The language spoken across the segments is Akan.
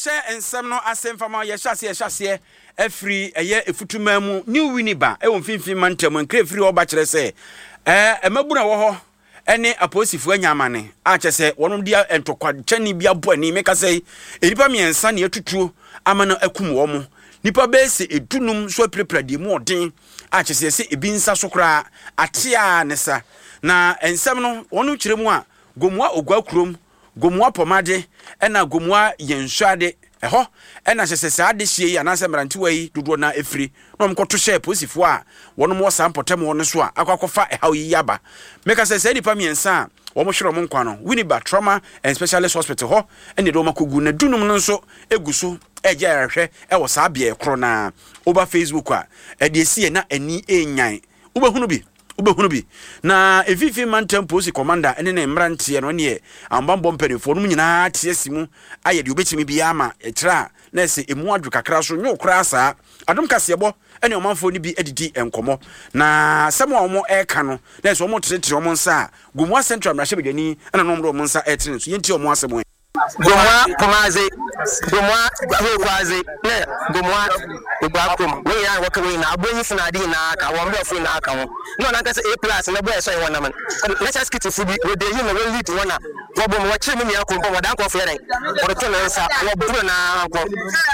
share ensem no asem fama ye hyase afri eye efutuma mu new winiba e won finfin mantam nkre free oba kire se emabuna wo ho ene aposifo anyamane a chese wonom dia entokwa chani bia boani meka sei eripa miensa ne atutuo amana akum wo mo nipa bese edunum so preprade mu odin a chese se ebi nsa so kra atia nesa na ensem no wonu kire mu a gomwa ogwa krom gomwa pomade ena gomwa yensuade eho ena chese ade hie ya na se mrantiwa yi dodo na efri no mkoto share posifo a wonom wo sampotem won so a akwakofa ehaw yi yaba meka se nipa miensa wo mo hwero mo nkwa no Winneba Trauma and Specialist Hospital ho ene do makogu na dunum no nso eguso eje ahwe e wo sa bia ekro na over Facebook a e de sie na ani enyan ubehunu bi na efifi mantam posi commander ene ne mrantie no ne ambambo mpanifo no nyina tiesimu aye de obetimi bia ama etra na se emu adwo kakra so nyo kra sa adom kasebo ene omanfo ni bi edidi enkomo na samo omo eka no na se omo tete omo nsa Gomwa Central Mrashe Bedani ena no omo nsa etre so yenti omo asemo Gomwa Kumaze Gomwa Kwaze ne Gomwa Ubakum we ya work we na abonyi funa di na aka wo mbe funa aka wo no na kase A+ na boy so e wona man let's just get to we dey you no lead wona wo bom wo chiri mi akompo wo dan ko fe den wo to na nsa wo buru na ko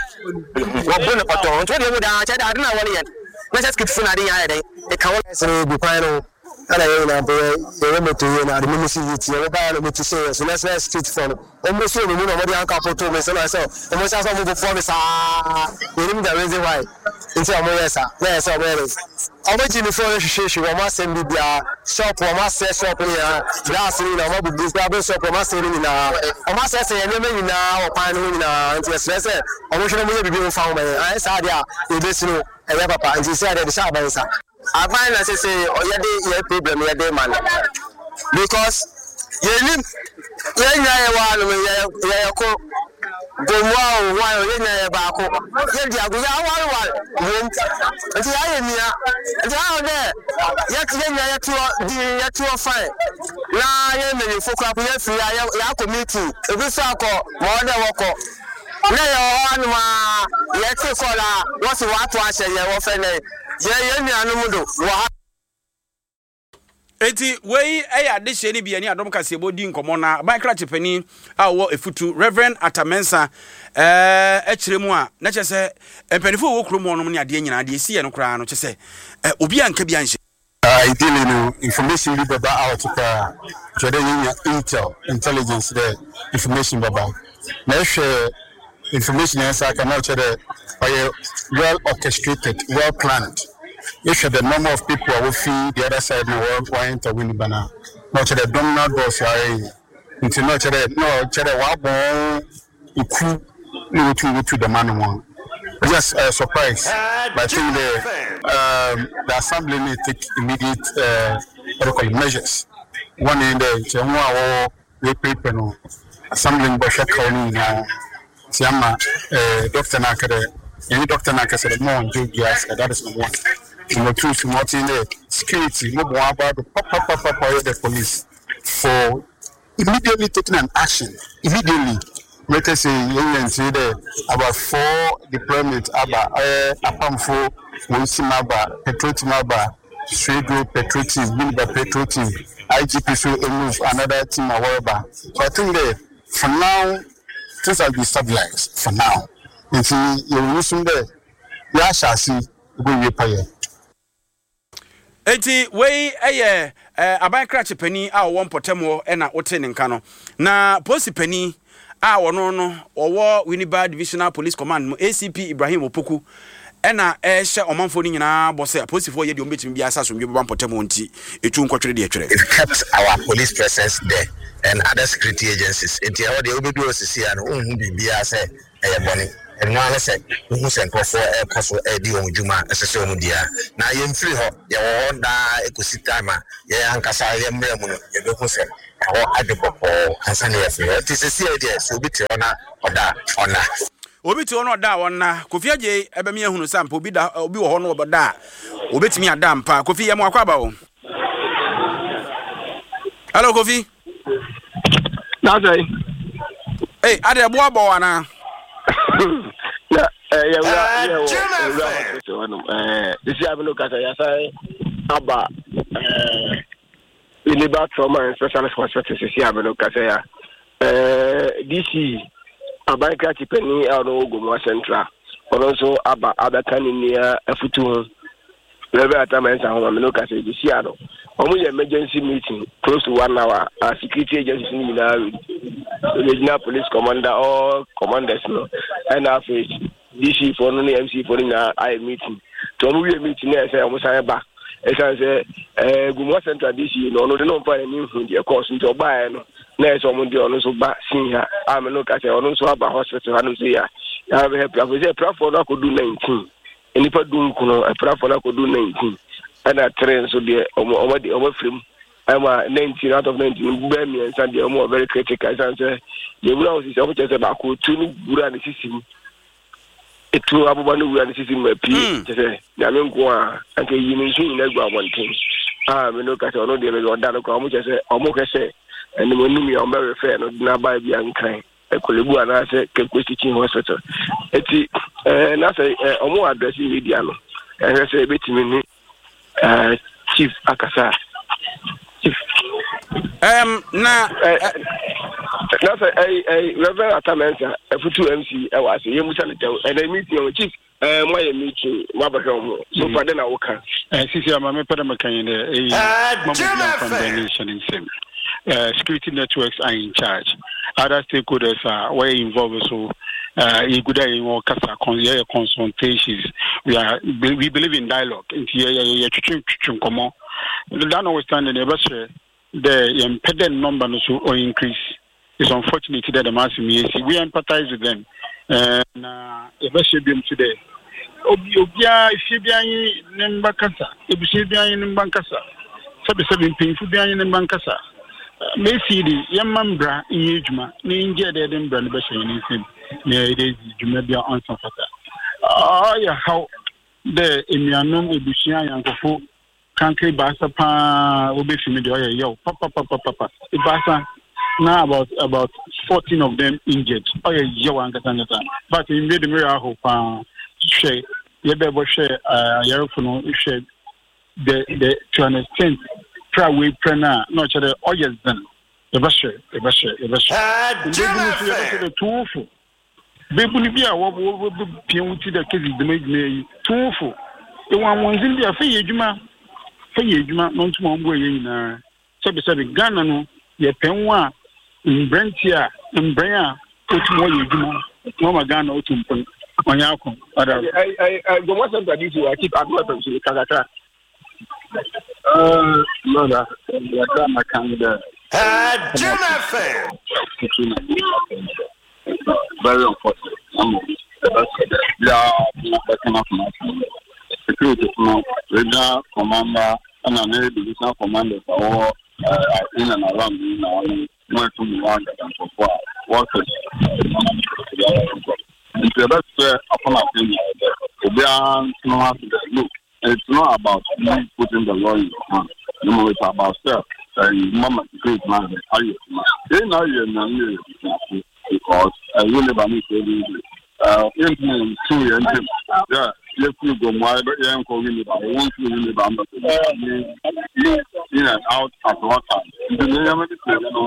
wo buru na pato wo de wo da cha da na wo yen let's just get funa di ya den e ka wo so bu kwano ana yena boy e meto yena administrative ye ba na meto say so let's street for almost so no no mo dey anka photo me say myself e mo say so mo go for me sa we need the reason why into am yes sir yes sir where is omo ji ni for hwehwe wo ma send bia shop wo ma say shop ya gas ni na mo bu this shop wo ma say ni na o ma say ye me ni na o pan ni na into stress omo hwe mo ye bibi fa wo me ai sa dia e be sino e be papa anti say dia sha ban sa I find that say ye problem ye man because ye ko Gomwa wa ye ba ko ye dia go ya wa nti ya ye mia nti ha de ye tuo fine na ye me focus up ye free ya committee e bi so akọ mo de woko na ye anu ma ye ti ko la wo si wa to ase ye wo fe ne ye nuanu do wa eti wei eya de hye ni bia ni adom kasebo di nkomo na bankra chepani a wo efutu Reverend Atamensa ekiremu a na chese empanifo wo kromo no ne ade nyina de sie no kra no chese obi anka bia nche ideally no information be baba out to intel intelligence there information baba na share information answer can not well orchestrated well planned. You should the number of people who feed the other side of the world want to win banana. Not the dominant boss into not the wabo to the man one. Just a surprise. But I think the assembly may take immediate measures. One in the paper assembly Bosha County Siama Dr. Nakade, any Dr. Nakasa, more that is number one. Number two, the security, no more about the police for immediately taking an action. Immediately, let us say, you say about 4 deployments, about Apamfo, Wisimaba, Petrotimaba, Swego, Petroti, Winneba Petroti, IGP, so move another team, however. So I think that for now, things will be stabilized for now. Until you listen there, you shall see go repay. Eti wei eye abankra chepani a wo mpotemo e na wote ne nka no na police pani a wono no owo Winneba Divisional Police Command mo ACP Ibrahim Opoku e na hye omanfo ni nyina bose police fo ye de ombetimi bia asaso mbi baba mpotemo nti etu nkwatwere de etwere. It kept our police presence there and other security agencies. Enti how dey obedu osisi an ohun bibia say boni and one say who send for koso di onjuma esese omudia na ye mfiri ho ye wo da ekosi time ye ankasa ye mre mu no ye be hu se ho adepopo ansa na ye firi it is see there so biti ona obi ti ono da wonna Kofi Aje ebemi ehunu sampa obi wo ho no oboda obetimi ada mpa Kofi ye mo akwaba wo. Hello Kofi. That's right. Hey, ade bo abo wana. Yeah, this year I'm looking at about Unibar Trauma and Specialist Hospitals. This year I'm looking at DC, Abanka Penny, Gomwa Central, and also about other kind near a futu. Level at times, I'm looking at this year. Only emergency meeting close to 1 hour. Security agencies in the regional police commander or commanders, and after DC for only MC for a meeting. To a meeting there, say, I was back. As I say, Gumwa Central DC, no, don't find a new course into buy. Next, on the honors of back, seeing her. I'm a look at her, also about hospital. I don't say, I have a platform I could do 19. And if I do, a platform I could do 19. And I train so the over film. I'm 19 out of 19. Burmy and Sandy are more very critical. As I say, the Willows is always about 2 good system. A 2 Abubanu system where P. Yamin and you mentioned in one thing. We look at all the other Dano, which I say, almost say, and the money are very fair, not by young kind. A Kolibu and I say, Teaching Hospital. It's a more addressing Mediano. And I say, bit me. Chief Akasa. Chief. That's a Reverend Atamansa, a futu MC. I was a young senator, and I meet you, Chief. My meeting, Wabahom. So for then I will come. Sisi, I'm a Pedamakan, a nation in Sim. Security networks are in charge. Other stakeholders are way involved. So, you could have consultations. We believe in dialogue. Notwithstanding, the impeded number also increase. It's unfortunate that the mass we empathize with them. Today. Obia, if you be in Bankasa, if you be in Bankasa, 77 painful being in Bankasa. May see the young mambra in Yujma, Ninja, the Edinburgh, and anything. It is Jumabia answer for that. Oh, yeah, how the Imianum will be sharing and go country Basa, Obefi, yo, papa. The Basa now about 14 of them injured. Oh, yeah, yo, and but in the mirror, hope, share, you better share, Yarofuno, share the to an extent. Try we prena not the others then. The basher. The two. Bebunibia, what will be to the case the make two. The one in the Juma, not one way in Sabi Ghana, ye penwa, in Brentia, and Brea, put more Juma, Mama Ghana, Otum, Onyako. I go once and I keep at weapons in Kazaka. Mother, my candidate. Jim FM. Very unfortunate. Security regional commander and an divisional commander for in and around the one and so far. Workers. That's upon our opinion. We are not look. It's not about me putting the law in your hand. No, it's about self. Mama, great man, how you? They know you're because I will never meet you. In 2 years, yeah, you could go my young community. I want to live in and out at one time. The name of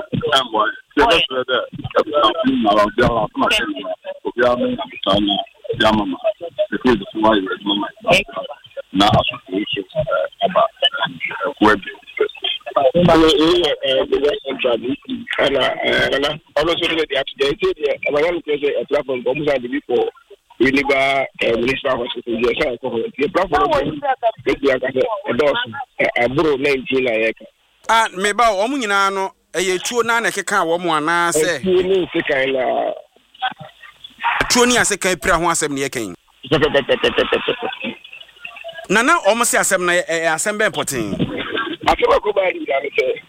the now association about web. And also the platform before we never minister hospital. The platform a bro 19 ah me ba o mu nyina no eye tuo na na keka wo mu ana se tuo ni ase kan pira ho asem ne yekan nana o mo se asem na asem be important asem ko ba di da se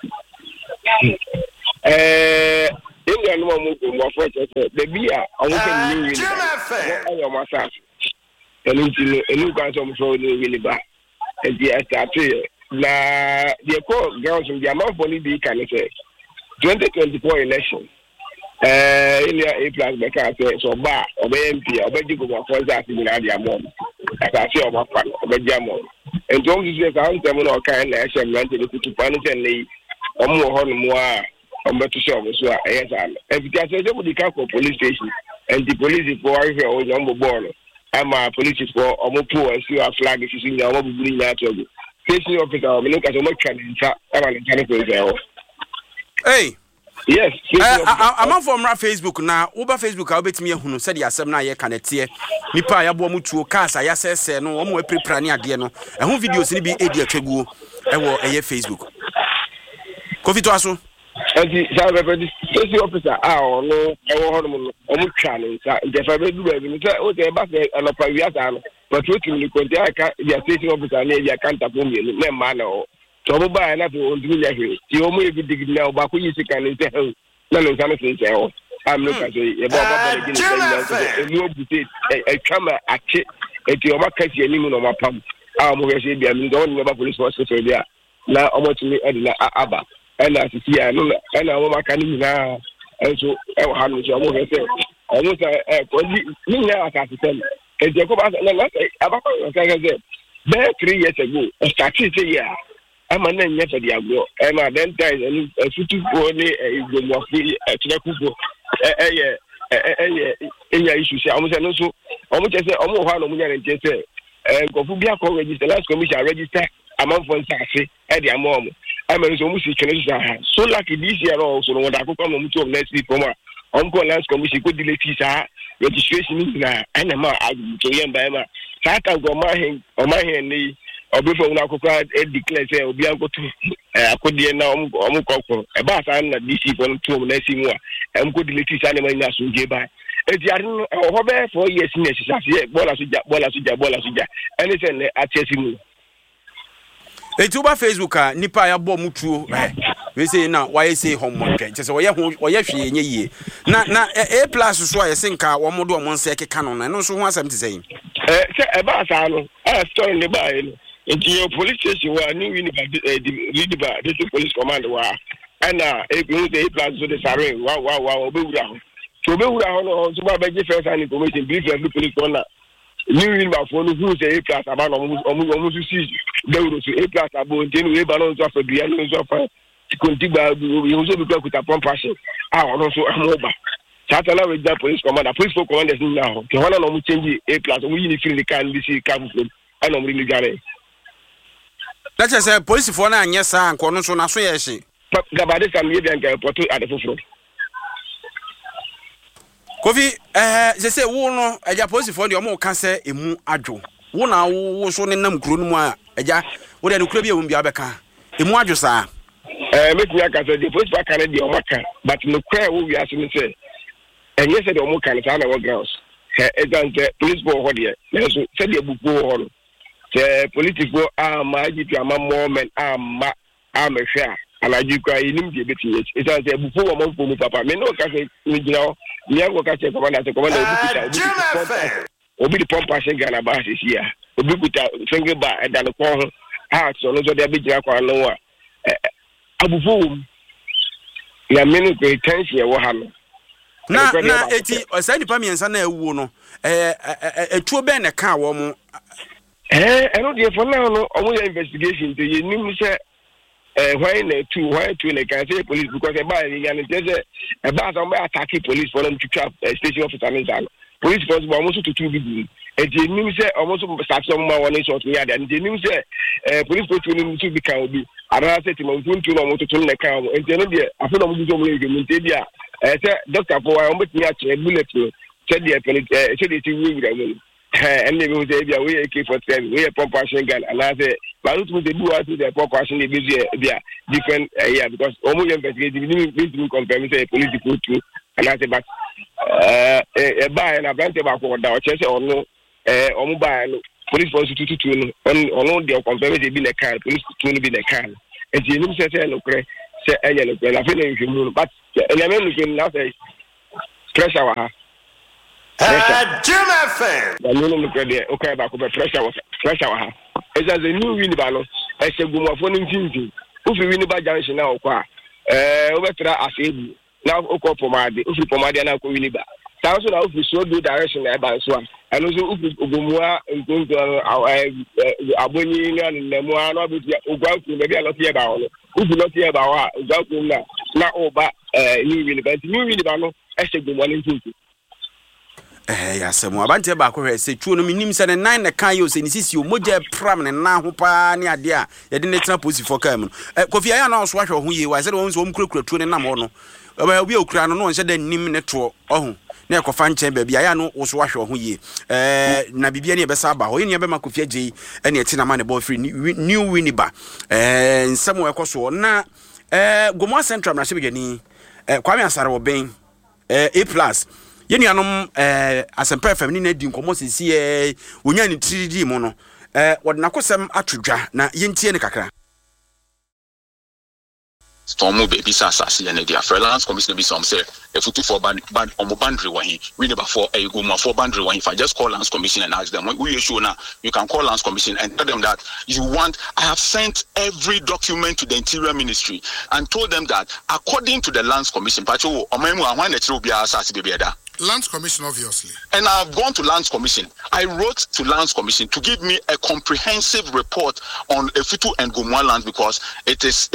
enga no mo ko mo fo che the bia awon ke ni wi ayo ma sa enu kan so mo so ni wi ni ba e di atatu na the call girls in the amount of money they can say 2024 election in A plus because so bar or MP or Bejigo for that in the mom. As I say of my fun, Bejamo. And don't you say I'm or kind of to punish and lay or more more on better show as well. Yes, and because I would come for police station and the police is for our number born. I'm a police for almost poor and see our flag is in our green natural. Station officer, we look at a much can Hey. Yes. I'm on from Facebook now. Over Facebook, I'll bet me who said ya some na ye canetia. Nipa ya bo mutuo casa ya se no omo e prepare ne ade no. E ho videos ni bi edi atwaguo e wo eye Facebook. Kofi to aso. Enti station officer no e wo hono omo twa ne nsa. Je fa be du ba bi nse o te ba se anopa wiasa no. But what you can aka ya station officer na ya kanta po mi no ma na o. So buy na to ondumi ya hwe ti o mo e bi dig na ba ko yi sika ne se na no sana se se o am no ka say e ba ba be ni no bute e twama ache e ti o ma ka si animu no ma pam a mo hwe se bia mi do ni ba police force so bia na o mo timi e na aba e na sisi ya no e na o ma ka ni na e so e ha no so mo hwe se o mo sa ko ni na aka se tem e je ko ba na aba ko ka se be 3 years ago o start say ya I'm a name for the agro. I'm a dental and a futu for the Tinakupo. Issues. Almost also, almost as almost one of and just say, Gofubia register, last commission register a month for Sassy at the mom. I'm almost so lucky this year also when I could come to next week from Uncle Last Commission could delay registration in and a man to Yan Bama. Saka go my hand or my hand. Before we declare say obi ankoto akodi na omukoko e ba sa na DC for to na si mu a emko delete sa na manya so je ba e di ade no ho be 4 years ni exercise bola soja anything atesi mu etuba Facebook a nipa ya bo mutuo we say na why say homework say wo ye hwe enye yie na A plus so a senka wo modo o monse keka no no so ho asem te say e ba sa no story ne ba e no into your police station where new Winneba district police command wa and A plus so the sare wow obewura ho so obewura ho no so ba beje first hand information brief every police corner new Winneba for no who say A plus about omu see dewuro so A plus about ntenu we ba no so afa bia no so afa kontigba we so be quick to pump passion no so amoba Satana with the police commander police commanders now the one no mu change A plus we need feel the can be see come from and no really gare. Let's just say police for na anya sa anko no so na so ye hye. Gabade sam ye bianka report at the foforo. Kofi je say wo no eja police for de o mo ka say emu adwo. Wo na wo so ne nam kuro no mu a eja wo de no kuro bi ewum bia beka. Emu adwo sa. Make me aka say the police back can dey o maka but no cry wo wi ase me say enye say de o mo kan sa na wo grounds. Police for ho de. So say de buku ho no. The political magic moment ama share and I do cry in the bit. It has a before one for papa. Me no can now. Me go catch a commander to commander. Obi the pump passing Ghana bus is here. Obi put a finger bar and then the corner heart so no there be jack or no. Abufu. Ya menu ko tension wo ha no. Na eti o say nipa miensa na ewu no. Etuo ben na ka wo mo. I know the for now no omo investigation to you nim say why na can say police because e ba yan say e ba some attack police for them to trap station officer inside police force but almost to two people e dey nim say almost start some one shot me and dey nim say police patrol nim to be can obi ara say ti mo funtu no mo to na kan e dey no dey afi no mo do mo egemu te dia say doctor for why mo ti ya che bullet no say dey say dey ti wi wi and they will say, we are AK-47, we are pump passion gun, and I say, but I don't do what the pump passion they be different, because almost investigating, didn't confirm, say, political too, and I say, but a buy and a brand about what our church or no, or buy police force to or no, they are confirming they be a car, police to be a car, and you know, say, okay, say, I feel like you but and I mean, now say, pressure. Jim FM. The new okay back over pressure. It's as a new Winneba no. I say go for no thing. If you Winneba junction now kwa. Over tra asebu. now oko pomade ufi pomade na ko winiba sa so na ufi so do direction na ba so and also ufi ogomua nkonto abonyi na nemu na obi ogwanku na bia lotie ba ho ufi lotie ba ho ogwanku na oba new winiba no ehye gomua nkonto ya semu abante ba ko hwese tuo no minim se ne nan ne kan yo se ni sisi o moja pram ne na ho pa ne ade a ye de ne tena posi for kam no kofi aya na so ahwe ho ye wa se de won so mkurakura tuo ne nam ho no obi okura no no nse da nim ne to ohu na ekofa nchen ba bia aya no wo so ahwe ho ye na bibia ne be sa ba ho ye ne be makofi agye ene etina ma ne bo free new winiba nsemo ekoso na Gomoa Central na shebegani Kwame Asare wo ben A+ yenuanom Asempa FM ni na di nkomo sisi wonya ni 3D mu no wode nakosem atodwa na yentie ne kakra Stormo baby sasasi and the freelance commission be some say if you for band on boundary one we never for a Gomoa for boundary one if I just call lands commission and ask them we issue now you can call lands commission and tell them that you want I have sent every document to the Interior Ministry and told them that according to the lands commission pacho omemu ahwan na chiro bia asasi baby ada Lands Commission, obviously. And I've gone to Lands Commission. I wrote to Lands Commission to give me a comprehensive report on Efitu and Gomoa land because it is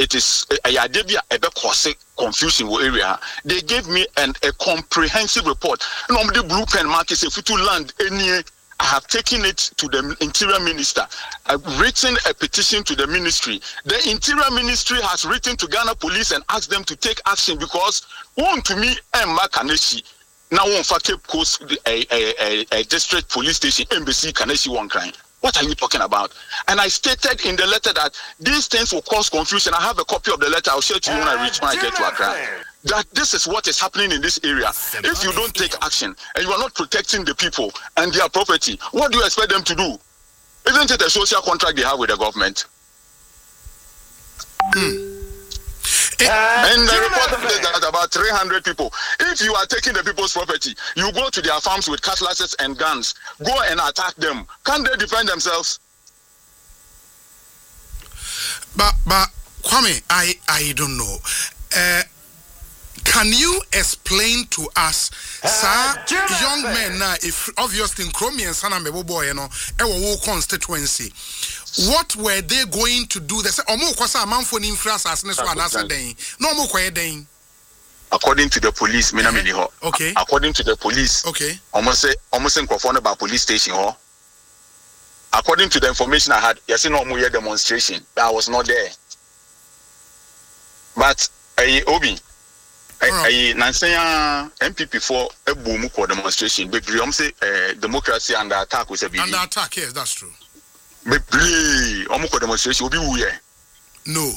a confusion area. They gave me a comprehensive report. Normally blue pen mark is Efitu land any. I have taken it to the Interior Minister. I've written a petition to the ministry. The Interior Ministry has written to Ghana Police and asked them to take action because one to me Kaneshi. Now on for Cape Coast a district police station embassy Kaneshi one crime. What are you talking about? And I stated in the letter that these things will cause confusion. I have a copy of the letter. I'll share to you when I reach when I get to Accra. That this is what is happening in this area. If you don't take action and you are not protecting the people and their property, what do you expect them to do? Isn't it a social contract they have with the government? And the report says that about 300 people. If you are taking the people's property, you go to their farms with cutlasses and guns. Go and attack them. Can't they defend themselves? But Kwame, I don't know. Can you explain to us, sir, young men now, if obviously in Chromie and Sana Meboboy, our constituency, what were they going to do? They say, "Omo kwasa man for influence as next one answer day." No more quiet day. According to the police, okay. According to the police, okay. Almost in about police station, according to the information I had, yes, no more demonstration. I was not there. But Obi. I Nansaya MPP for a boom for demonstration. But say democracy under attack was a big under attack. Yes, that's true. But demonstration will be where? No.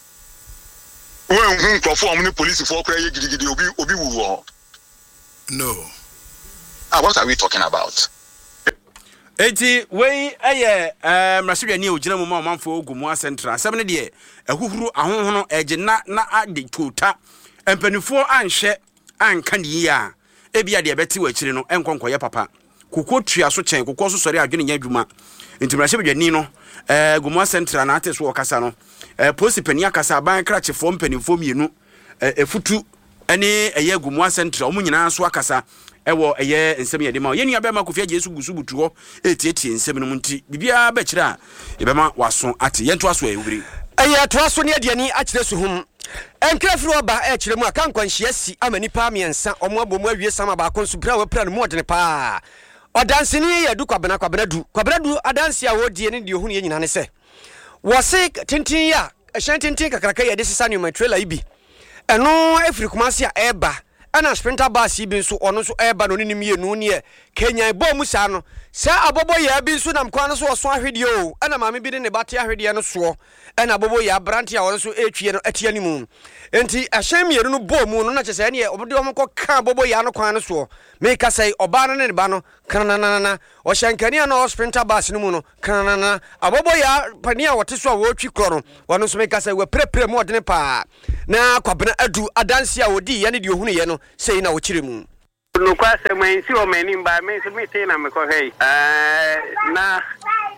When perform the police for obi no. What are we talking about? Eti we mrasibia ni ogina mu manfo Gomoa Central 7 de ehuhuru ahonhono egina na ade tota empanifo anhye anka ni ya ebia de beti wachire no enkonkoye papa kuko tua so chen kuko so sori adwene nya adwuma enti mrasibia ni no Gomoa Central na ateso okasa no police pani akasa ban krachefo mpanifo mienu efutu ene eye Gomoa Central omu nyina so akasa ewo eye nsem yede ma ye nua be ma kofia Jesu gusubutu ho etietie nsem no munti bibia ba kira ye be ma waso ate ye nto aso ehubiri eye to aso ne adiani akire so hum enkrafiri oba ekire mu aka nkwanhia si amani pa miensa omo abomu awie sama ba konsu bra wa pra no mu odene pa odanseni ye du kwabena du adansi a wodie ne de ohunu ye nyina ne se wo se tintin ya ehyan tintin kakraka ye de sisa new trailer ibi eno afiri kumase a eba ana sprinter bus ibi nso ono nso eba no nim ye nu ne Kenya bo mu sa no sa abobo ya bi nso nam kwa no so oso ahwede o ana maame bi ne bate ahwede no so ana abobo ya branti a ono so etwie no atia ni mu enti ahyan mieru no bo mu no na chese ne obode omko ka abobo ya no kwan no so me ka sai oba no ne ba no kananana o hyankani na o sprinter bus no mu no kananana abobo ya pani a wote so a wo twi kro no wono so me ka sai we prepre mu odene pa na kwabena adu adansi a wodi ya ne de ohunu ye no sei na wo kire mu no kwase man si o mani ba me so me te na me ko hey na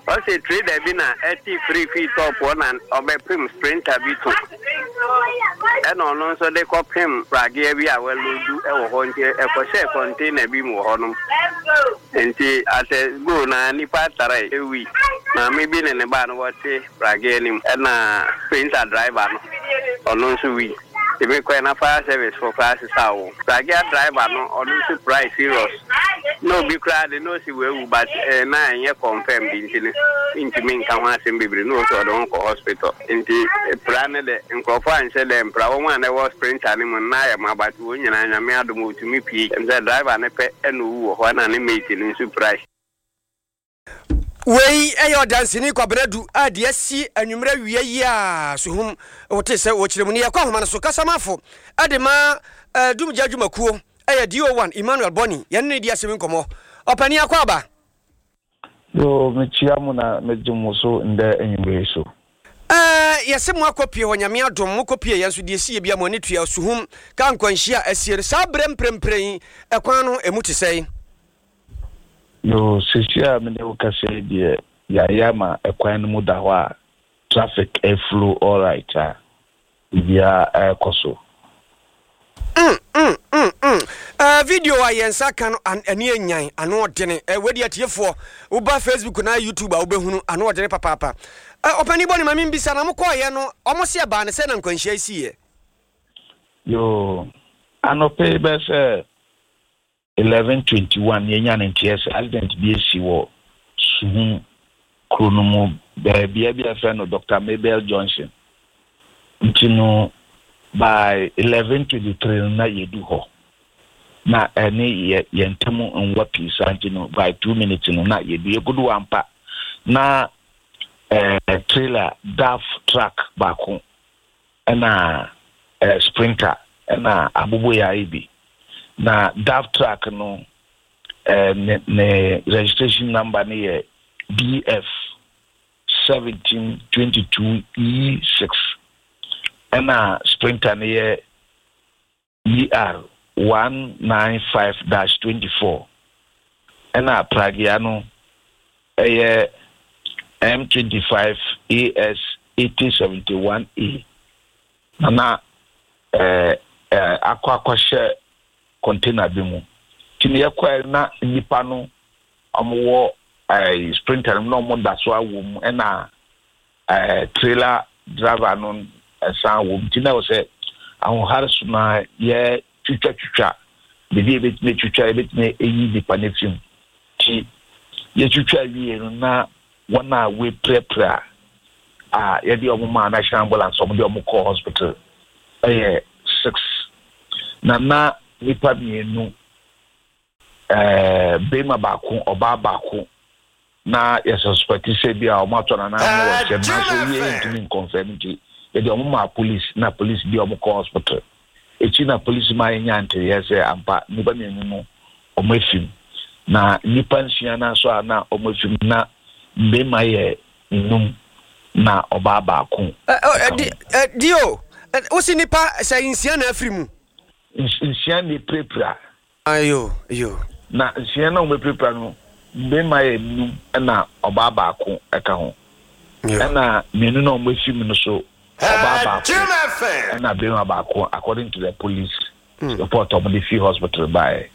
say trader bi na 83 feet up one and obeprim sprinter bi to and on so they cop him raggy bi a well do e wo ho nti e ko share container bi mu ho no nti ate go na nipa tare ewi na me bi ne ba no wote raggy nim e na sprinter driver no ono so wi if we can fire service for classes how raggy driver no ono so price serious no be crowd no see we but na enye confirm into me kan ha sem bebre no so don ko hospital into plan de nkofo anse de mpra wo na wo sprinter ni mu na ya mabati wo nyina nya me adom otumi pie nze driver ne pe eno wo ho na ne mate ni surprise Wey eyo dancing kwabradu ade asi anwumra wie yi a sohum wote se wo kiremu ne yakwa homa no so kasamafo ade ma dumja adwumakuo eye DO1 Emmanuel Boni yanne di asemi nkomo opani akwa ba yo mechiamu na mejumuso nde enyimbe so yasemu akopie honyame adom mo kopie yanso de sie bia mo ne tua sohum ka nkwanhia asiere sa bremprempren ekwan no emuti sei yo sisia me ne ukase die yama ekwan no muda ho a traffic flow all right bia koso video ayensa kan ani enyan ano odene wedi atiefo uba Facebook na YouTube a ubehunu ano odene papa opani boni mami mbisa na mkoye no omosia ba ne se na nkwanhia isiye yo anope be se 11:21 yenya ne ntiese accident bi esi wo suhu kronomo bia friend Dr. Mabel Johnson ntino by 11:23 na yedu ho na ene yentemu nwa pisa ntino by 2 minutes no na yedu yegudu ampa na trailer DAF truck bako na sprinter na abubu ya ibi na DAF truck no ne registration number ni BF 1722E6 na sprinter ni ER 195-24 na Pragiano M25 AS 8071E na akwakoshe container bimu tini yakwa na nipa no amwo sprinter no mo daso awum na trailer driver no sanwum tina wo se ahun harsu na ye twitwa bibi betime twitwa betime eyi nipa nefim ti ye twitwa wie no na wana we prepare ye di omuma national ambulance omo di omo hospital 6 na nipa mienu bema bako oba bako na ye suspect say bia o mato na na wo se na so ye ntimi confirm ti ye di omuma police na police di omo hospital echi na police ma nyante ye say ampa nipa mienu no omafim na nipa nsia na so na omafim na bema ye num na oba bako dio osi nipa say nsia na afrimu nsia ni prepare ayo na nsia na o prepare no bema ye num na oba bako eka ho na menu na o mafim no so oba bako na bema bako according to the police report of the field hospital by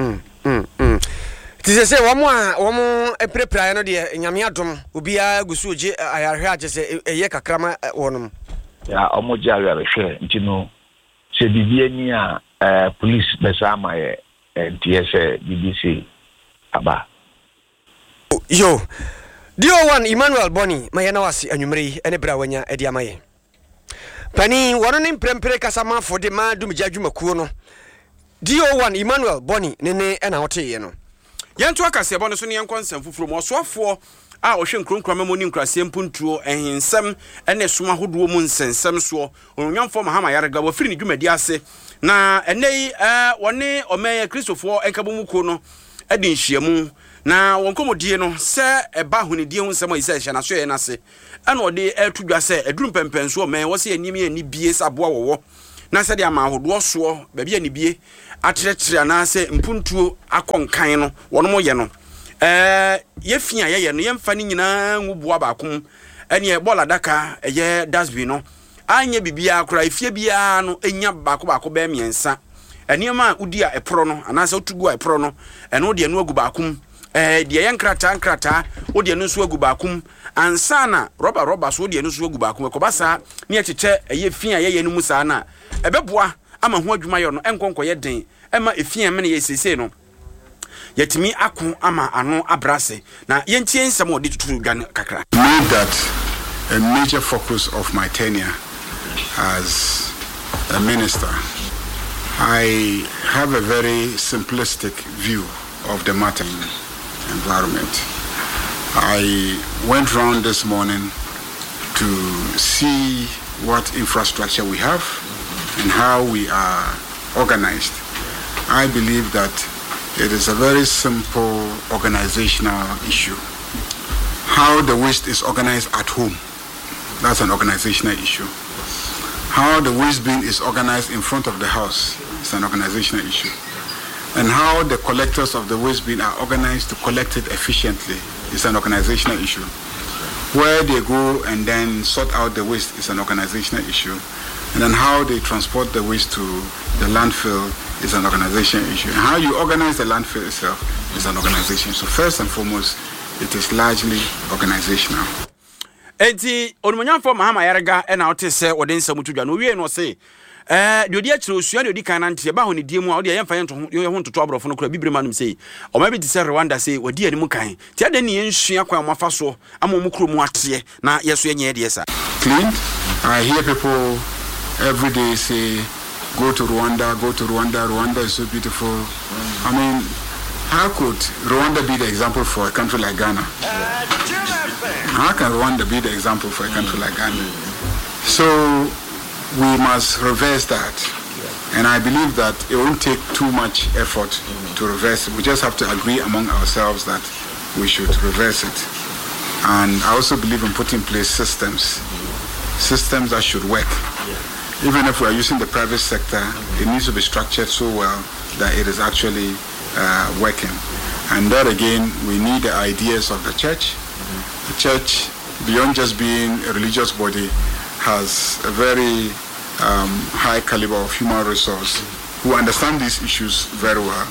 Tise womo prepare no de nyame adom obia gusu oje ayarhwe agese eye kakrama wonum ya omoje ayarhwe ntino se bibie ni a police besama ye NTS BBC aba yo DO1 Emmanuel Boni mayana wasi anwumre ene bra wanya edi amaye pani wono ne mprempre kasama fode ma dumja adwumakuo no DO1 Emmanuel Boni nene ena hoteye no Yanto akase ebo no so ne yankonsam fufuro mo soafo a ohwe nkronkron mamoni nkrase mpuntuo ehinsem ene soma hodo mu nsensem so onwamfo mahama yarega wo firi ne dwumadi ase na enei wone omeye Christopher enkabomuko no edi nhyiamu na wonkomodie no se eba hunidie hu nsem ayisa ehya na so ye nase ena ode atudwa se eduru pempenso omeye wo se anim ye ni bie saboa wowo na se de ama hodo so ba bia ni bie atrechire na se mpuntuo akonkan no wono mo ye no Yefia ye no yemfa ni nyina nguboa baakum ene e bola daka ye dasbi no anya bibia akora efie bia no enya baako ba miensa eniema udi a epro no anase otugu a epro no eno de no agu baakum de ye nkrata odi eno so agu baakum ansana roba so odi eno so agu baakum ekobasa ne echeche yefia ye no musa na ebeboa ama ho adwuma yo no enkonko ye den ema efia me ne ye sese no yetimi ako ama ano abrase na yentie nsem odi tutu dwan kakra. Made that a major focus of my tenure as a minister. I have a very simplistic view of the matter environment. I went round this morning to see what infrastructure we have and how we are organized. I believe that it is a very simple organizational issue. How the waste is organized at home, that's an organizational issue. How the waste bin is organized in front of the house is an organizational issue. And how the collectors of the waste bin are organized to collect it efficiently is an organizational issue. Where they go and then sort out the waste is an organizational issue. And then how they transport the waste to the landfill is an organizational issue. And how you organize the landfill itself is an organization. So first and foremost, it is largely organizational. Enti onumunyamfo mahama yarega e na wote se wode nsam tudwa no wie no se de odi akire osua de odi kan na ntie ba ho ne die mu a odi yemfa ho ntoto abrofo no kura bibire manum sei o ma bi tse Rwanda sei wodi ani mu kan ti ade ne yensua kwa mafa so amomu kuro mu ate na yeso yenye de esa clean. I hear people every day say go to Rwanda. Rwanda is so beautiful. I mean, how could Rwanda be the example for a country like Ghana? How can Rwanda be the example for a country like Ghana? So we must reverse that. And I believe that it won't take too much effort to reverse it. We just have to agree among ourselves that we should reverse it. And I also believe in putting in place systems that should work. Even if we are using the private sector, it needs to be structured so well that it is actually working. And that again, we need the ideas of the church. The church, beyond just being a religious body, has a very high caliber of human resource who understand these issues very well.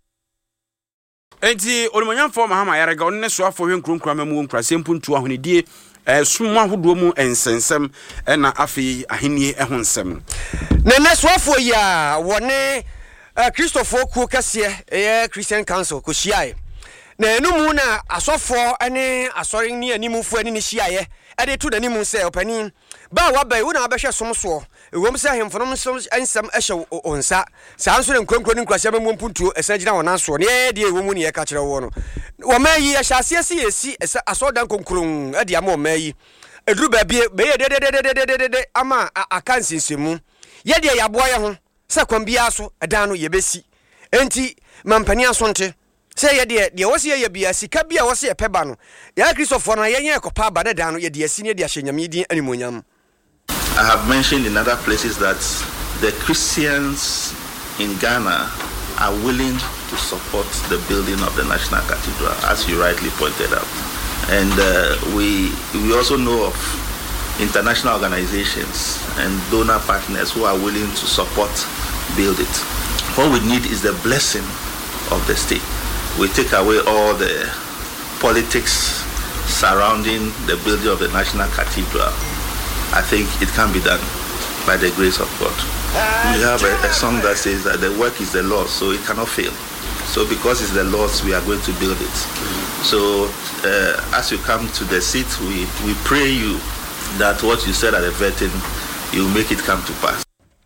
Enti onumanyamfo mahama yarega onne so afo hwe nkronkra mamu nkra sempuntu ahonedie suma hodo mu ensensem na afi ahenie ho nsem na neso afo ya wone Christopher ku kase Christian Council ko shiae na enumu na asofo ene asori ni animufu ani ni shiae ade to danimu se opani ba wa bai una abehwe somso ewom se ahemfonom ensem ehye onsa sa anso ne nkronkro ni nkrasya mamu mpuntuo esagina wona so ne de ewom ni ye ka kire wo no wo mayi ahyase si esi asodan konkron ade ama wo mayi eduru ba bie be ye de ama akansinsemu ye de yaboa ye ho se kwambia so edan no ye besi enti mampani asonte se ye de wose ye bia sika bia wose ye peba no ya Christopher na ye ekopa ba de dan no ye de asi ne de ahyenyame din animonyam. I have mentioned in other places that the Christians in Ghana are willing to support the building of the National Cathedral, as you rightly pointed out. And we also know of international organizations and donor partners who are willing to support build it. What we need is the blessing of the state. We take away all the politics surrounding the building of the National Cathedral. I think it can be done by the grace of God. We have a song that says that the work is the Lord, so it cannot fail. So because it's the Lord's, we are going to build it. So as you come to the seat, we pray you that what you said at the vetting, you make it come to pass.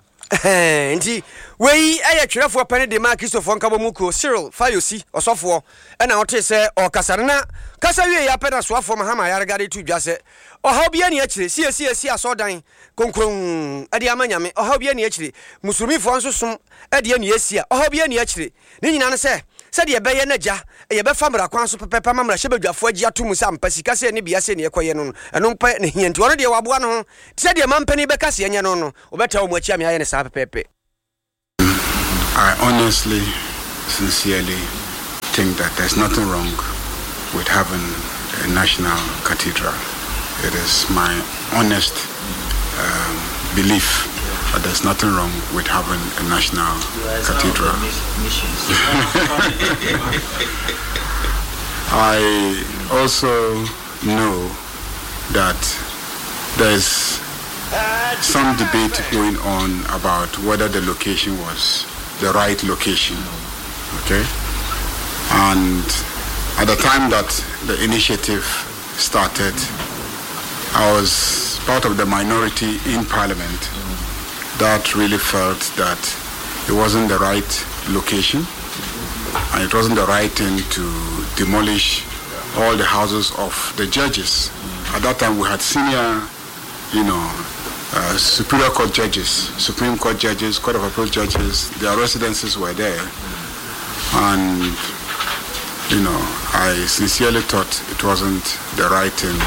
Nti we aye twerefo pane de ma Christopher Nkabomuko Cyril Fayosi osofo e na wote se o kasarna kasa wie ya pena so afo mahama yaregade tu dwase o ha bia ne akire si asodan konkron ade amanyame o ha bia ne akire musulmifo ansosom ade ne asia o ha bia ne akire ni nyina ne se de beye naja ye be famra kwan so pepepa mamra hyebadwafo agi atomu sam pasika se ne bia se ne ekoye no eno mpa ne hienti wono de waboa no se de mampani be kase anya no obeta wo machi ame aye ne sa pepepe. I honestly, sincerely think that there's nothing wrong with having a national cathedral. It is my honest belief that there's nothing wrong with having a national cathedral. I also know that there's some debate going on about whether the location was the right location. Okay? And at the time that the initiative started, I was part of the minority in Parliament that really felt that it wasn't the right location and it wasn't the right thing to demolish all the houses of the judges. At that time we had senior, Superior Court judges, Supreme Court judges, Court of Appeal judges, their residences were there. And, I sincerely thought it wasn't the right thing.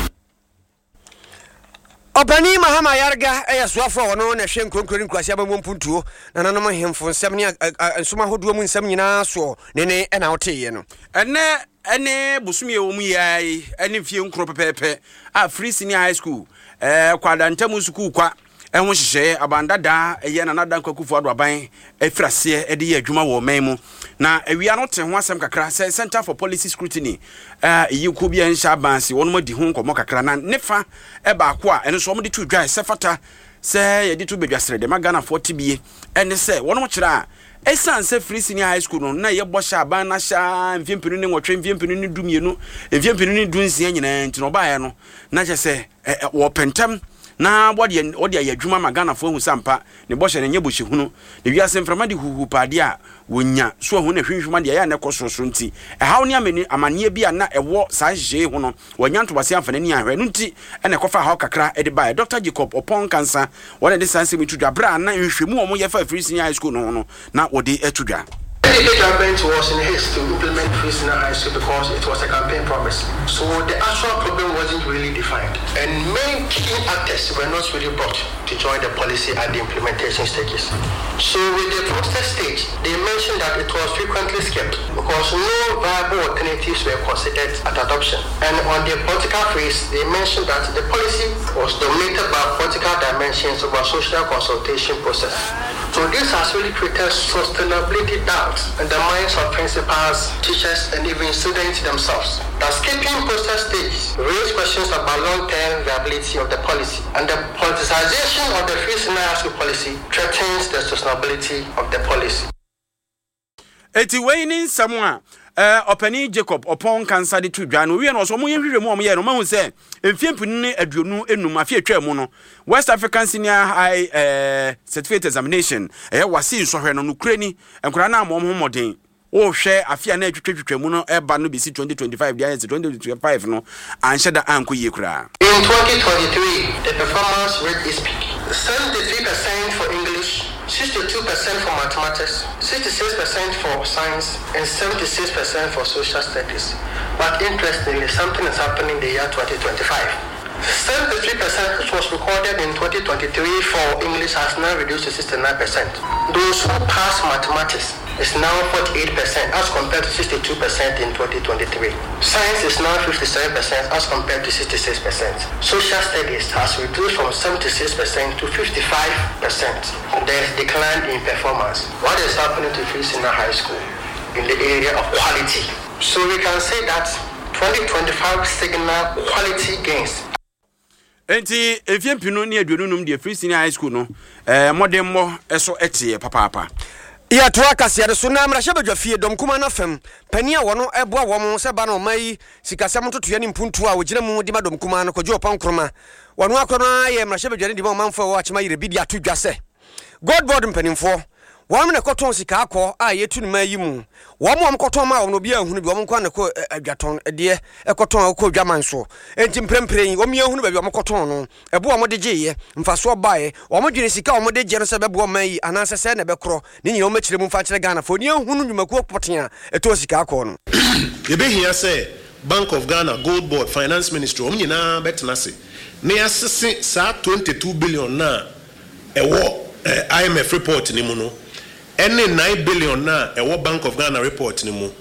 Opani Mahama Yarga, Swafo, no, and a shame concurring Kwasiaba Mumpuntu, and another him for Samia, and some who do Samina, so, Nene, and out here. And Busumi Umi, any few crop pepe, free senior high school, Quadantamus Kukwa. And when she say abandada a yen another cook for Rabai, a frassier, a dear Juma or Memo. Now, we are not in one some cacra, Center for Policy Scrutiny. You could be in Shabansi, one more de hunk or Mocacrana, Nefa, Ebaqua, and somebody to dry Sefata, say, a little bit yesterday, Magana 40B, and they say, one much ra. A son said free senior high school, na your bosha, banasha, and Vimpin or train Vimpin Dumino, and Vimpin doing Sian and Tinobayano. Naja say, or pentam. Na what ya Juma Magana for who sampa, the bosh and Yabushi Huno, the Yasen from Madi who padia, Wunya, so when a Frenchman, the Yana Cosso Sunti, a how near many a mania be a na a war size J. Hono, when Yan to Basia for any Renunti, and a coffer hawker edit by Dr. Jacob upon cancer, one of the sons me to the brand, and you should move more for free senior high school, no, not what they to da. The government was in haste to implement free senior high school because it was a campaign promise. So the actual problem wasn't really defined. And many key actors were not really brought to join the policy at the implementation stages. So with the process stage, they mentioned that it was frequently skipped because no viable alternatives were considered at adoption. And on the political phase, they mentioned that the policy was dominated by political dimensions over social consultation process. So this has really created sustainability doubts in the minds of principals, teachers, and even students themselves. The skipping process stage raised questions about long-term viability of the policy, and the politicization of the free senior high school policy threatens the sustainability of the policy. Eti waiting someone. Openi Jacob upon cancer the two Jan, we are also more you say, if you put a dunu enum afia tremono, West African Senior High Certificate Examination, was seen so her on Ukraine and Krana Momodin. Oh, share afia net tremono, Banu BC 2025, the 2025, no, and Shada Anku Yukra. In 2023, the performance rate is peak 73% for English. 62% for mathematics, 66% for science, and 76% for social studies. But interestingly, something is happening in the year 2025. 73% which was recorded in 2023 for English has now reduced to 69%. Those who pass mathematics is now 48% as compared to 62% in 2023. Science is now 57% as compared to 66%. Social studies has reduced from 76% to 55%. There is decline in performance. What is happening to free senior high school in the area of quality? So we can say that 2025 signal quality gains. Enti if you pinu ni adunum de free senior high school no modern mo eso etie papa ya to akase de so na mra shebadwa fie dom kuma na fam pania wono eboa wo se ba na mai sikasam toto ya ni mpuntu a wogire mu di madom kuma no kojo pankroma wono akrono aye mra shebadwa ni di ma manfo wo achema yire bidi atodwa se god board mpanimfo wam na koton sika akọ a yetu ni mayi mu wam koton ma wono bia hunu bi wam kwa na ko adwaton de ekoton akọ dwaman so enti mprempren wam ye hunu ba bi wam koton no ebo wam de geye mfaso bae wam dwene sika wam de gye no se bebo mayi ananse se na bekro ni nyina wam akire mu mfa kire Ghana fo ni hunu nwumaku poten a eto sika akọ no ye be here say Bank of Ghana Gold Board Finance Ministry wam nyina betena se ne asese sa 22 billion na ewo IMF report ni mu no ene 9 billion na ewo Bank of Ghana report ni mu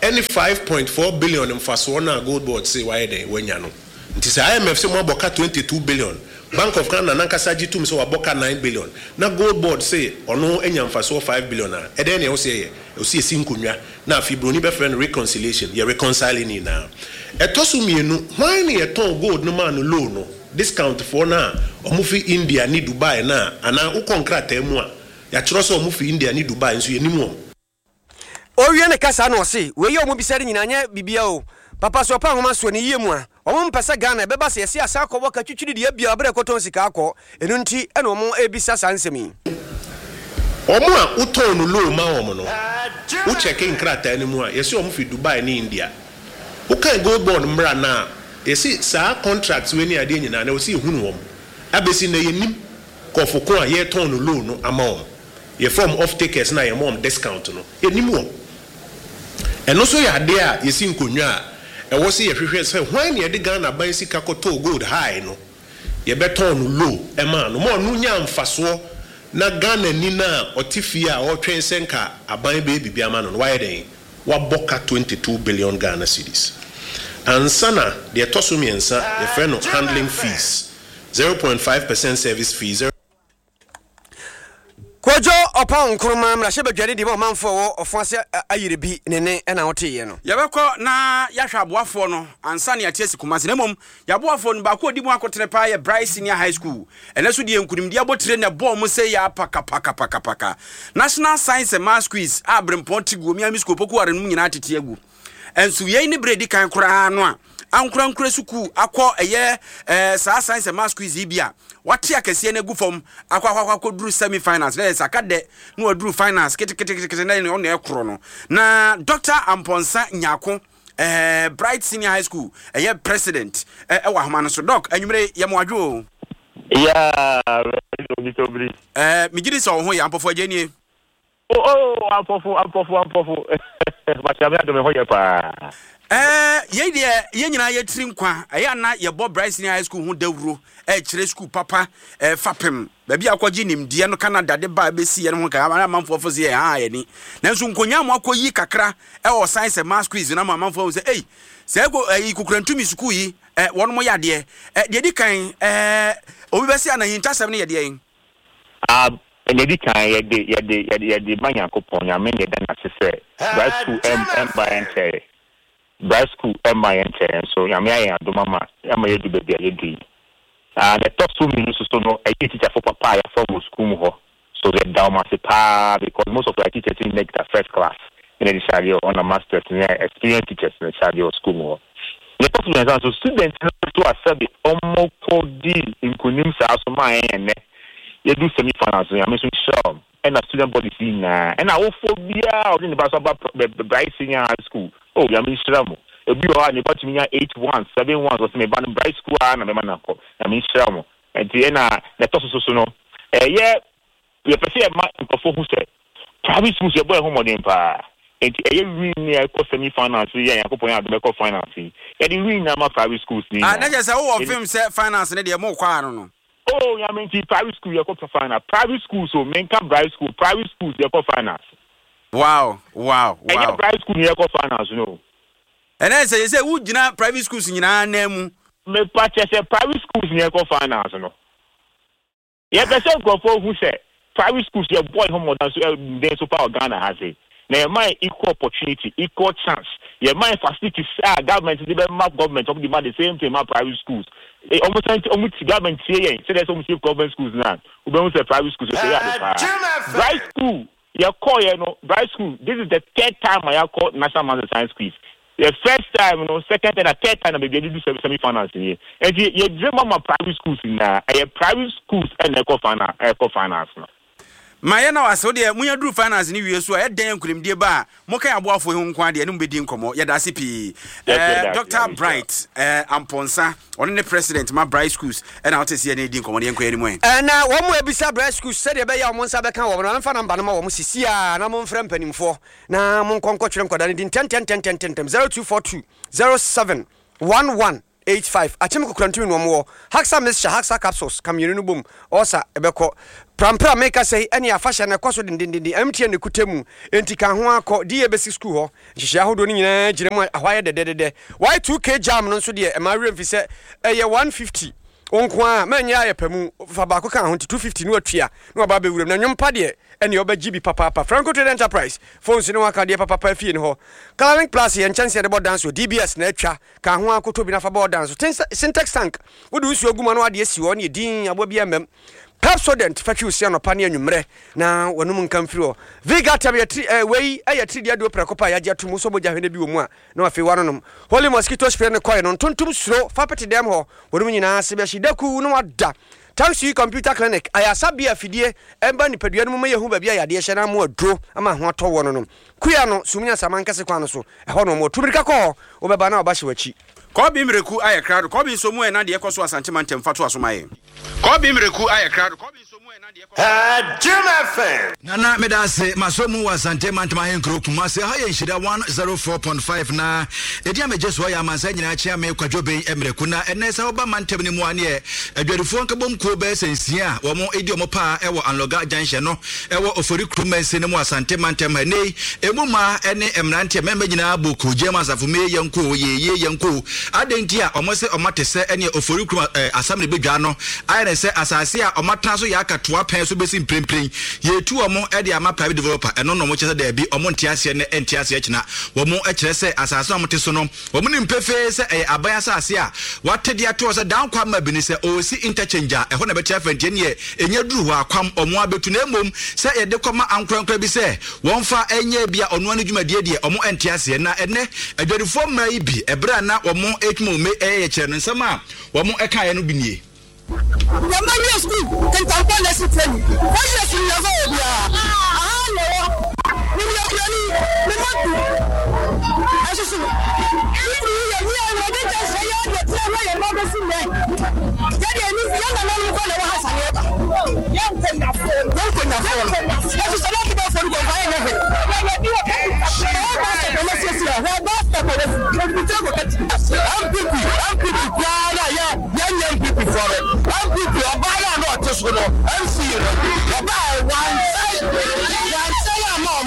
any 5.4 billion mfaso na gold board say why dey wenya no nti say IMF say mo aboka 22 billion Bank of Ghana nankasa jitum so aboka 9 billion na gold board say ono enya mfaso 5 billion na e dey na o say esi nkonwa na fibroni be friend reconciliation ye reconciling na etoso mienu why na ye ton gold no man low no discount for na omufi India ni Dubai na ana u contract emu a ya chiro so omufi India ni Dubai nso ye nimu o wie ne kasa na o se we ye omu bisare nyina nya bibia o papa so pa homa so ne yemu a omu mpesa Ghana beba se yesi asa akọ boka twitwiri de abia abere koton sika akọ enu nti ena omu ebisa sansemi omu a uton no low ma omu no u check in krata ni mu a yesi omu fi Dubai ni India u kan gold bond mra na yesi sa contracts we ni ade nyina na o si hunu omu abesi na yenim kofoko a ye ton no low no ama ye from off takers na ye mom discount no yenim omu eno so ya de a yesi nkonwa a wo se ye hwehwe se hwan ne ye de Ghana ban sika koto gold high no ye beton no low e ma no mo no nya mfaso na Ghana ni na otifia o twen senka aban be bibia ma no why den wa boka 22 billion Ghana cedis ansana de toso miensa ye fe no handling fees 0.5% service fees Kojo opa nkruma mra shebe dwade di ma manfo wo ofuase ayire bi nene na wote no yabekọ na yahwa aboafo no ansa ne atiesi kumase na mom yaboafo no ba ko di mu akotere pa ye Bryce Senior High School eneso de enkunim di abotre na ball mu se ya paka National Science and Maths Quiz abrempon tigu mi ami school poku are mu nyina atete agu enso ye ni bredi kan kura no a ankura suku akọ eye sa Science and Maths Quiz bia wati akese na gu fom akwa duru semi finals na sakade no aduru finals kete na on ekro no na Dr. Amponsa Nyako Bright Senior High School president wa homa no so doc anwumre ye mo adwo ya obitobri migidi so ho ya ampofo agenie ampofo bachame ado me ho ye pa ye nyina ye tiri nkwa na ye bo Bryce Senior High School hu dawuro kire school papa fapem ba bi akwaji nimdie no Canada de ba be si ye no ka amanfo fo se ye ni nanso nkonya mo akoyi kakra o Science and Maths Quiz na amanfo se se go kukurantumi school yi wono mo yade de di kan obi be se ana hintasem ne yede yin Edi kan yede manya kopon ya men yede na se Bryce School by enter Bryce School enter so ya me ya do mama ya me yedu be yedu the top 2 minutes so no a teacher for papa ya from school ho so they down massive because most of the teachers in make the first class in the shadow on a master's experienced teachers in the shadow school ho the top students so students to accept the omoko deal in kunim sa so my you do semi finals I mean sure and a student body scene and I phobia in the bus about Bryce Senior High School oh I mean sure ebi o ani bati minya 81 71 so me ban Bryce School na me manako I mean sure and na the toso so no ye pese ma nkofo hu se private schools ye boy ho modern pa and ye win near semi finals ye yakopon ya do finals ye the win na ma private schools ni na je se wo film se finance ne de mo kwa no oh ya mean private school ye ko finals private schools so menka Bryce School private schools ye ko finals wow and your Bryce School ye ko finals no. And I say who gina private schools nyina na mu me pache say private schools near go finance no ye person go for who say private schools your boy home than so dey so far Ghana has it na my equal opportunity equal chance your my facilities government the map government of demand the same thing my private schools almost government say there's almost government schools now we don't say private schools so Bryce School your call Bryce School this is the third time I call National Maths Science Quiz. The first time, second and third time, we do semi-finals here. And you dream of private schools in private schools and eco finance. My na was so there. When you do finance in you, so I didn't couldn't be ba. Moka aboa for him kwadi enu be din komo. Ya dasi pi. Dr. Bright Amponsa, on the president my Bryce Schools and out to see any din komo den ko anymore. Na wo mo ebisa Bryce Schools said e be ya mo nsa be kan wo na mfa namba no ma wo mo sisi a na mo mfra mpanimfo na mo nkonko twere nkoda ne din 10 0242 07 11 85 achim kokrantu no mo Haxa Mixture Haxa capsules kamyenu no bom osa ebeko prampra make say any afasha na kwaso din MTN ne kutemu enti kan ho akọ die besi school ho hihia hodo ni nyina giremu ahwaye de Y2K jam no so de e ma remfi se eye 150 onkwa manya ayepemu fa ba ko kan ho 250 no atua no ba be wuram na nwompa de ene oba GB papa Franco Trade Enterprise phones no aka de papa fie ne ho Coloring Plus ye chance de board dance DBS na atwa kan ho akoto bi na fa board dance Syntax tank wo de usu oguma no ade esi wo ne din abo bi amem Pepsodent fatwi usia no pane anwumre na wonum nkamfiri Viga tabia wei aya 3 dia do prekopa ya dia tumu so boja hwene bi wo mu a na afi wanonom Holy Mosquito Spray ne koy no tontum suro fa pete dem ho wonum nyina se be shidaku no wada Thanks to Computer Clinic ayasabia fidie emba nipadua no mayehu ba bia yade hye na mo adro ama ho atọ wononom kuya no sumunya samankase kwa no so eho no mo tubirika ko obeba na obahye wachi Kobi mreku aye krado Kobi somu e na de ekoso asanteman fato asomaye Kobi mreku aye krado Kobi somu e na de ekoso Jim FM Nana medase masomu asanteman tamahen kro kuma se ha ye nhida 104.5 na edia mejeso ya mansa nyina chia me kwadwoben emreku na enesa oba mantem ni mu ane adwadifo nkabom ko be sensia wo mo edi omo pa ewo anloga junction no ewo ofori krumense ne mu asanteman temane emuma ene emrante membe nyina boku jema safume yenko ye yenko adentia omose omatese ene ofori krum asamne bedwa no ayene se asase a omatan so ya katoa pen so besi mprempren ye tu omo e de ama private developer eno no mo chese da bi omo ntiase ne entiase akina wo mo e kire se asase omo te so no wo mo ni mpefe se aban asase a watede ato se down kwam ma bini se o si interchanger e ho na betia fentie ne enya duru ho akwam omo abetu na emom se ye de koma ankwankwa bi se wonfa enye bia ono anu dwumadie de omo entiase na ene adwadifo ma ibi ebra na omo ekimo me kire no nsama wo mo eka ye no binie the money school can come on lesson training what you see never obia no we are planning we want aso we are just say you the plan you mama see me ya ni ya na no ko le wa hasa ya can na phone aso so not about phone go buy anything ya be okay I'm people young people for it. I'm people are not just going to MC you. About one say mama,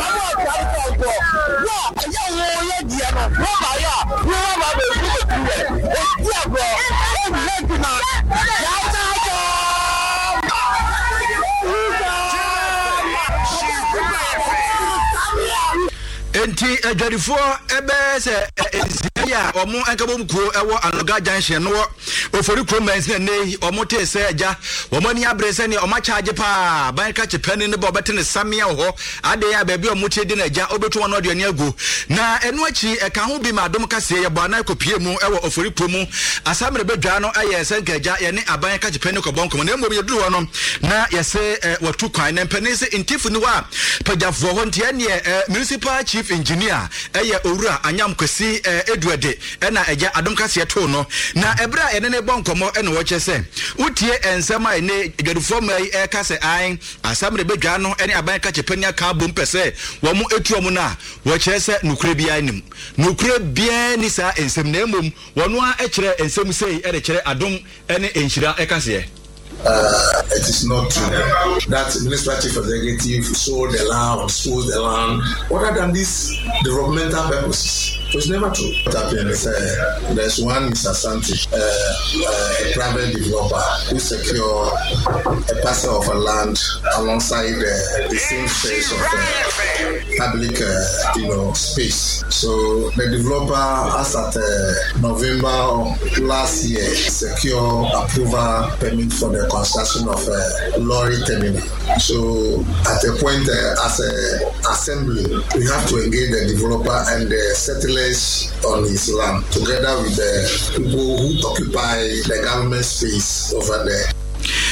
enti adwadifo ebe se ya omo ankabom ko ewo anoga junction no ofori kromens na nei omo te se aja omo ni abrese ne omo charge pa banka chepani ne bo bete ne samia ho ade ya ba bi omo te di na aja obetu wono de ne agu na enu achi eka ho bi ma dom kase ye bo na kopie mu ewo ofori promu asamre bedwa no aye senka aja ye ne abanka chepani ko bonko na mo ye duru wono na ye se watu kwan na mpani se intifu ni wa pajafo ho ntia ne municipal chief engineer eye owura anyam kwesi eduade ena eja adom kase to no na ebra ene ne bonkomo ene wo chese utie ensema ene gadufo mai kase an asamre bedwa no ene abanka chepani aka bom pese wo mu etu omu na wo chese nukure bia nim nukure bia ni sa ensem na emom wono a ekire ensem sei ene kire adom ene enhira ekase it is not true that Minister Chief Executive sold the land or sold the land other than these developmental purposes. So it's never true. What happened is there's one Mr. Santi, a private developer who secured a parcel of a land alongside the same space of public space. So the developer, as at November last year, secured approval permit for the construction of a lorry terminal. So at a point as an assembly, we have to engage the developer and the settlers on his land together with the people who occupy the government space over there.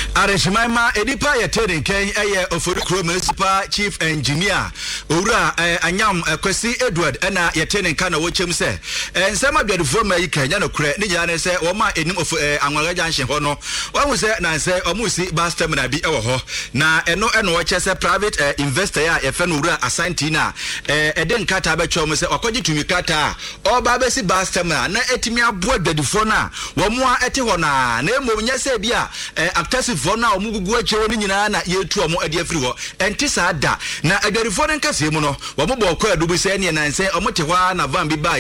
Areshimaima edipa yetene ken eye Ofori Municipal Chief Engineer Owura Anyam Kwesi Edward na yetene kan na wochem se ensema dwadufo ma yikanya no kure ne nyane se wo ma enim of Anwaga Junction ho no wo se na se omusi bus terminal bi ewo ho na eno wo chese private investor ya ye fe no Owura Asante na eden kata ba chom se okoji tumi kata oba ba si bus terminal na etimi abo dwadufo na wo mo ete ho na emo nyase bia active na omugugu achewo ni nyina na yetu omo ade afiri ho enti saa da na adwarifo ne nkase mu no wo mo bɔ kɔ adubu sɛ ne nanse omo te hɔ na van bi ba